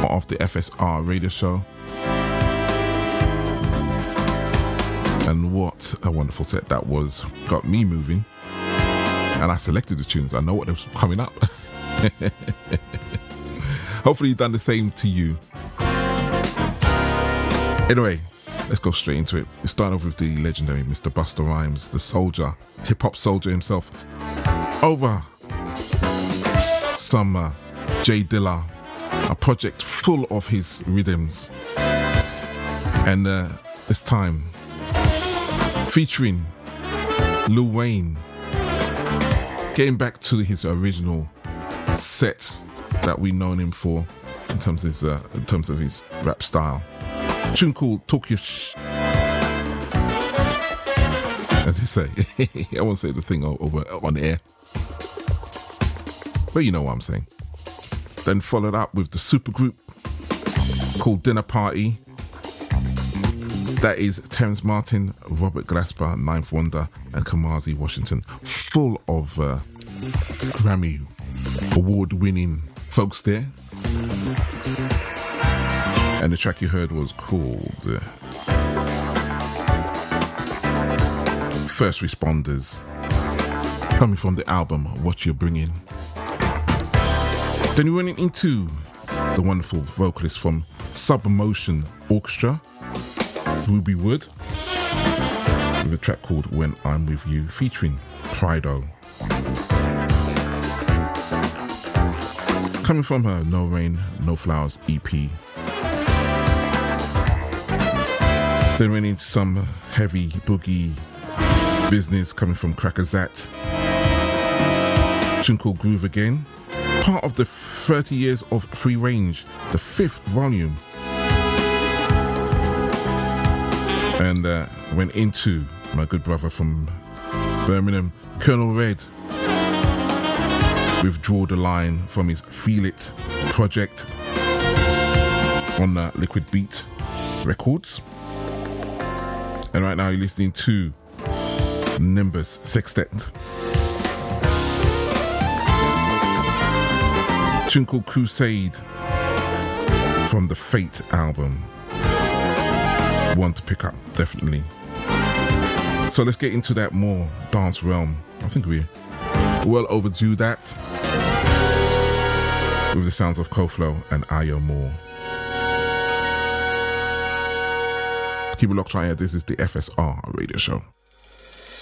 part of the FSR radio show. And what a wonderful set that was. Got me moving. And I selected the tunes. I know what was coming up. Hopefully you've done the same to you. Anyway, let's go straight into it. We start off with the legendary Mr. Busta Rhymes, the soldier, hip-hop soldier himself. Over some J Dilla, a project full of his rhythms. And this time, featuring Lil Wayne, getting back to his original set that we known him for in terms of his rap style. A tune called Talk Your as you say. I won't say the thing over on the air, but you know what I'm saying. Then followed up with the supergroup called Dinner Party. That is Terrence Martin, Robert Glasper, Ninth Wonder, and Kamasi Washington. Full of Grammy award-winning folks there. And the track you heard was called First Responders, coming from the album What You're Bringing. Then we went into the wonderful vocalist from Submotion Orchestra, Ruby Wood, with a track called When I'm With You, featuring Prido. Coming from her No Rain, No Flowers EP. Then went into some heavy boogie business coming from Crackazat. Tune called Groove Again. Part of the 30 Years of Free Range, the 5th volume. And went into my good brother from Birmingham, Colonel Red, with Draw the Line from his Feel It project on Liquid Beat Records. And right now you're listening to Nimbus Sextet. Tune called Crusade from the Fate album. One to pick up, definitely. So let's get into that more dance realm. I think we're well overdue that, with the sounds of Koflo and Ayo Moore. Keep it locked right here. This is the FSR radio show.